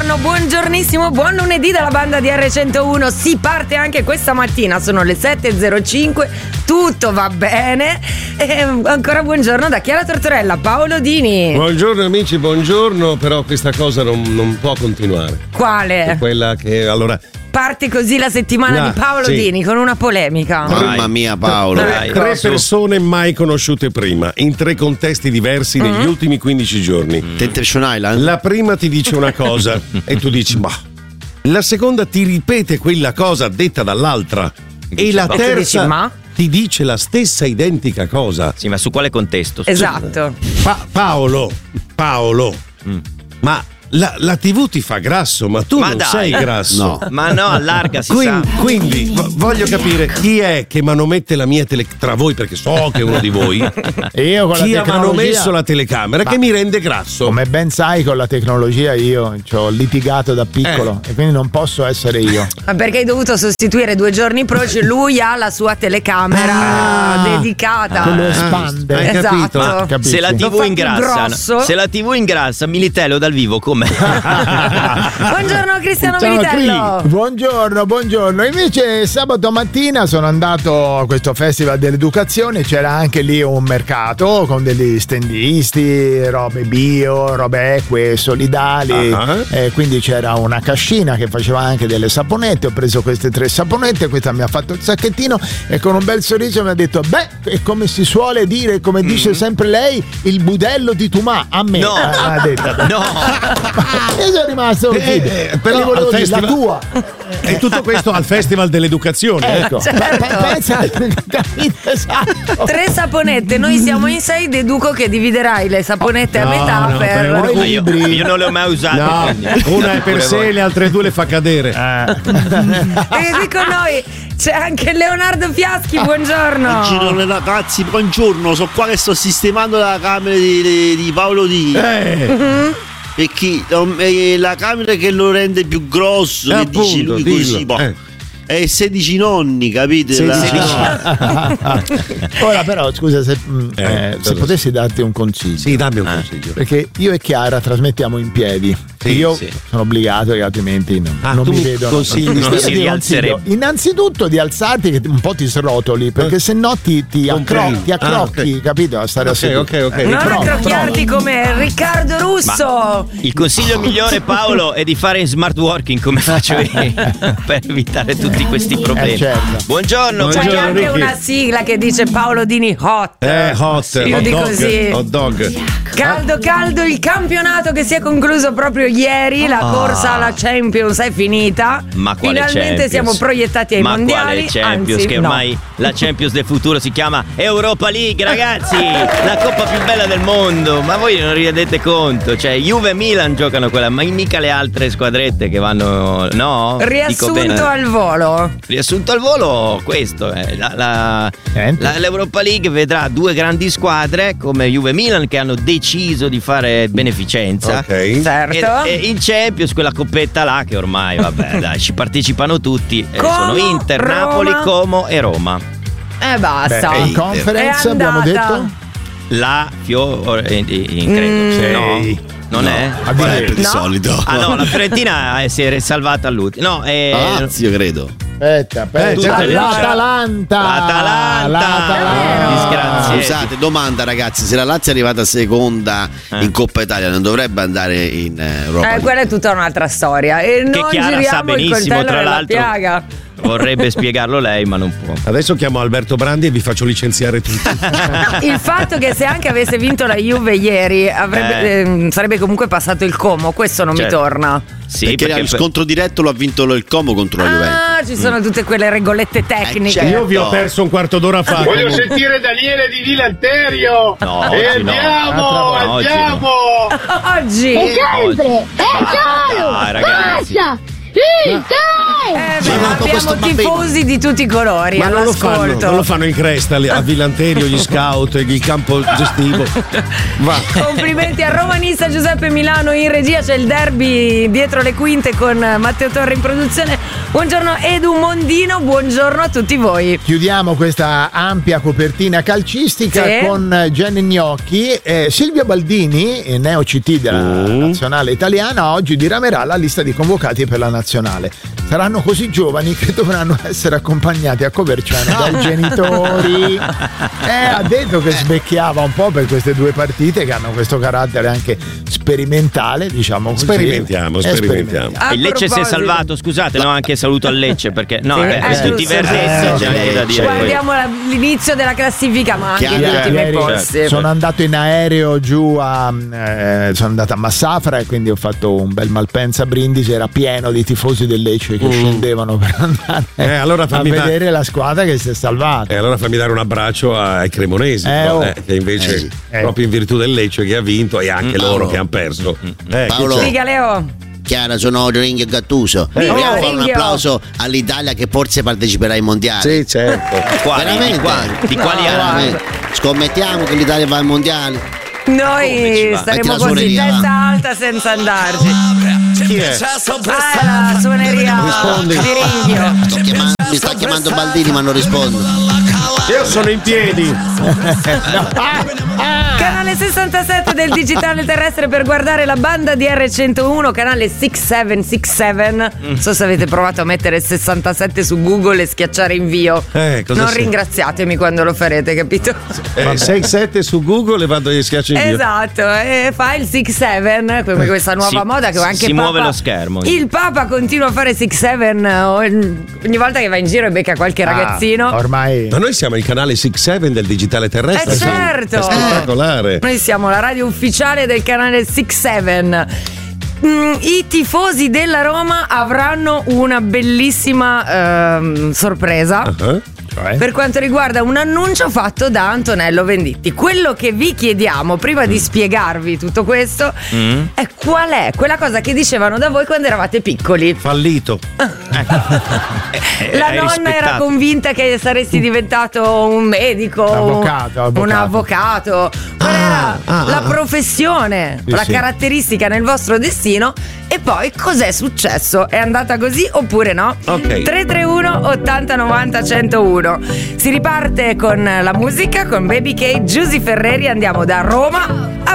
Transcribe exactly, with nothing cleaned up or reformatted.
buongiorno, buongiornissimo, buon lunedì dalla banda di erre centouno. Si parte anche questa mattina, sono le sette e zero cinque, tutto va bene. E ancora buongiorno da Chiara Tortorella, Paolo Dini. Buongiorno amici, buongiorno, però questa cosa non, non può continuare. Quale? Quella che allora... Parti così la settimana No, di Paolo sì. Dini con una polemica. Mamma mia Paolo. Tre, tre persone mai conosciute prima, in tre contesti diversi negli Mm-hmm. ultimi quindici giorni. Temptation Island. La prima ti dice una cosa e tu dici bah. La seconda ti ripete quella cosa detta dall'altra. E la bah. E tu dici, terza ma? ti dice la stessa identica cosa. Sì, ma su quale contesto? Esatto. Pa- Paolo, Paolo, Mm. ma la, la tivù ti fa grasso, ma tu Ma non dai. sei grasso. No. Ma no, allarga, si Quindi, sa. quindi vo- voglio capire chi è che manomette la mia tele tra voi, perché so che è uno di voi. E io con Chi la ha tecnologia, manomesso la telecamera Ma- che mi rende grasso. come ben sai, con la tecnologia io ci ho litigato da piccolo e quindi non posso essere io. Ma perché hai dovuto sostituire due giorni proci? Lui ha la sua telecamera Ah. dedicata. Quello espande. Hai Esatto. capito? Ma Capisci? Se la Lo tivù fa più ingrassa, grosso. se la tivù ingrassa, Militello dal vivo com'è? Buongiorno Cristiano Ciao, Militello. Cri. Buongiorno, buongiorno. Invece sabato mattina sono andato a questo festival dell'educazione, c'era anche lì un mercato con degli stendisti, robe bio, robe eque, solidali. Ah. Eh, quindi c'era una cascina che faceva anche delle saponette. Ho preso queste tre saponette, questa mi ha fatto il sacchettino e con un bel sorriso mi ha detto: beh, è come si suole dire, come dice sempre lei, il budello di Tumà. A me No. eh, ha detto. No. Io sono rimasto così. Eh, eh, però Gli volevo al dire, la festival- tua. E tutto questo al Festival dell'Educazione. Ecco, Certo. pe- pe- pensa, capito, esatto. Tre saponette, noi siamo in sei, deduco che dividerai le saponette a No, metà no, per... per Poi Ma io, libri. io non le ho mai usate. No, quindi. una è per Pure sé, voi. le altre due le fa cadere. E qui con noi c'è anche Leonardo Fiaschi, buongiorno. Buongiorno ragazzi, buongiorno. Sono qua che sto sistemando la camera di, di- di Paolo Dini. Eh, Perché um, è la camera che lo rende più grosso, eh, che dice appunto, lui dillo. così. boh. Eh. È sedici nonni, capite? sedici La- Ora però scusa se, mm, Eh, eh, se cosa? potessi darti un consiglio. Sì, dammi un consiglio. Perché io e Chiara trasmettiamo in piedi. Sì, io sì. sono obbligato, perché altrimenti non, Ah, non tu mi mi vedono. consigli Io di- Non si ti consiglio rialzerebbe. innanzitutto di alzarti, che un po' ti srotoli, perché Eh. se no ti, ti, Comprimi. accro- ti Ah, accrocchi, ok. capito? A stare a Ok, seduto. ok, ok. Eh, Non provo, accrocchiarti come Riccardo Russo. Il consiglio migliore, Paolo, è di fare in smart working come faccio io per evitare tutti questi problemi. Eh, certo. Buongiorno, C'è Buongiorno, anche Ricky. una sigla che dice Paolo Dini hot. Eh, hot, Sì. hot Dico dog, così. hot dog. Caldo caldo il campionato che si è concluso proprio ieri, la Ah. corsa alla Champions è finita. Ma quale Finalmente Champions? siamo proiettati ai Ma mondiali. quale Champions? anzi, Che no. ormai la Champions del futuro si chiama Europa League, ragazzi! La coppa più bella del mondo! Ma voi non vi rendete conto? Cioè, Juve e Milan giocano quella, ma mica le altre squadrette che vanno. No? Dico Riassunto bene. al volo. Riassunto al volo, questo è la, la- Niente. la- l'Europa League vedrà due grandi squadre come Juve e Milan che hanno deciso di fare beneficenza. Ok. Certo. E, e in Champions quella coppetta là che ormai vabbè dai ci partecipano tutti eh, Como, sono Inter, Roma. Napoli, Como e Roma. Eh basta. Beh, in Inter. conference È abbiamo andata. detto. La Fiore in, in credo Mm. no non è Addio. di No. solito. ah no la Fiorentina eh, si è salvata all'ultimo no eh, Lazio, credo. Aspetta, aspetta. Eh, certo, L'Atalanta. L'Atalanta. L'Atalanta. Disgraziati. Scusate, domanda ragazzi, se la Lazio è arrivata seconda Eh. in Coppa Italia non dovrebbe andare in eh, Europa Eh, League? quella è tutta un'altra storia. E non Chiara sa giriamo il benissimo, coltello tra nella l'altro. piaga. vorrebbe spiegarlo lei ma non può. Adesso chiamo Alberto Brandi e vi faccio licenziare tutti. Il fatto che se anche avesse vinto la Juve ieri avrebbe, Eh. ehm, sarebbe comunque passato il Como, questo non Certo. mi torna. Sì, perché, perché il per- scontro diretto lo ha vinto il Como contro la Juventus. Ah, ci sono tutte quelle regolette tecniche. Eh, certo. Io vi ho perso un quarto d'ora fa. Voglio comunque. sentire Daniele di Vilanterio. No, e oggi no. andiamo, No, oggi andiamo. Oggi Sempre! È solo! Dai, ragazzi. Basta! Eh, beh, abbiamo tifosi di tutti i colori. Ma non lo, fanno, all'ascolto. non lo fanno in cresta lì, a Vilanterio, gli scout, il campo gestivo. Va. Complimenti a romanista Giuseppe Milano in regia, c'è il derby dietro le quinte con Matteo Torre in produzione. Buongiorno Edu Mondino, buongiorno a tutti voi. Chiudiamo questa ampia copertina calcistica Sì. con Jenny Gnocchi. Eh, Silvio Baldini, neo C T della Mm. nazionale italiana, oggi diramerà la lista di convocati per la nazionale. Saranno così giovani che dovranno essere accompagnati a Coverciano dai genitori. Eh, ha detto che svecchiava un po' per queste due partite che hanno questo carattere anche sperimentale, diciamo così. Sperimentiamo, Eh, sperimentiamo. A Il Lecce si è proposito- salvato, scusate, no, anche saluto al Lecce perché no, Sì, eh, eh, per tutti i giusto. verdetti Eh, c'è anche da dire. poi. Guardiamo la- l'inizio della classifica, ma anche Chiaro. gli ultimi Ieri posti. sono andato in aereo giù a eh, sono andato a Massafra e quindi ho fatto un bel Malpensa Brindisi, era pieno di tifosi del Lecce che scendevano per andare Eh, allora a fammi fa- vedere la squadra che si è salvata. E allora fammi dare un abbraccio ai cremonesi, Eh, no? oh. Eh, che invece, Eh sì. proprio in virtù del Lecce che ha vinto e anche loro Paolo. che hanno perso. Eh, Paolo. chi c'è? Dica Leo. Chiara, sono Ringhio Gattuso. Dica, Vogliamo fare un Ringhio. applauso all'Italia che forse parteciperà ai mondiali. Sì, certo. Quali, di Veramente? quali, di quali No, anni? Veramente. Scommettiamo che l'Italia va ai mondiali. Come ci Noi va? staremo Metti la così suoneria, testa va. alta senza andarci. Chi è? Ah, la suoneria Rispondi. di Ringhio. Sto chiamando- mi sta chiamando Baldini ma non rispondo. Io sono in piedi. Canale sessantasette del digitale terrestre per guardare la banda di R centouno, canale sei sette sei sette. Non so se avete provato a mettere sessantasette su Google e schiacciare invio. Eh, cosa non sei? ringraziatemi quando lo farete, capito? Eh, sei sette su Google e vado e schiaccio in via. Esatto, e fa il sei sette, come questa nuova Si- moda che anche si Papa, muove lo schermo. Il Papa continua a fare sei sette ogni volta che va in giro e becca qualche ragazzino. Ah, ormai Ma noi siamo il canale sei sette del digitale terrestre. Eh, sì. certo. È spettacolare. Noi siamo la radio ufficiale del canale sei sette. Mm, I tifosi della Roma avranno una bellissima ehm, sorpresa. Ah, cioè? Per quanto riguarda un annuncio fatto da Antonello Venditti. Quello che vi chiediamo prima di spiegarvi tutto questo Mm. è qual è quella cosa che dicevano da voi quando eravate piccoli. Fallito. Eh, La hai nonna era rispettato. convinta che saresti diventato un medico, Avvocato, avvocato. un avvocato. Qual era ah, la ah. professione, Sì, la sì. caratteristica nel vostro destino? E poi cos'è successo? È andata così oppure no? Ok. tre tre uno ottanta novanta centouno. Si riparte con la musica, con Baby K, Giusy Ferreri. Andiamo da Roma